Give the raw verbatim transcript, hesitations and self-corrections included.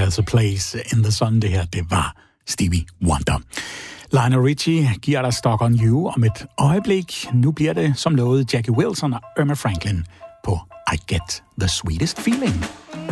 There's a Place in the Sun. Det her, det var Stevie Wonder. Lionel Richie giver dig Stuck on You om et øjeblik. Nu bliver det, som lovet, Jackie Wilson og Irma Franklin på I Get the Sweetest Feeling.